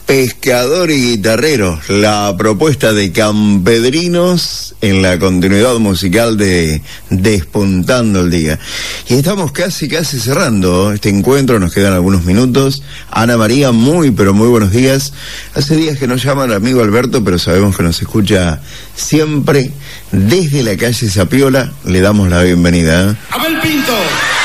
Pescador y guitarrero, la propuesta de Campedrinos en la continuidad musical de Despuntando el Día. Y estamos casi cerrando este encuentro, nos quedan algunos minutos. Ana María, muy buenos días. Hace días que nos llama el amigo Alberto, pero sabemos que nos escucha siempre desde la calle Zapiola. Le damos la bienvenida. Abel Pinto.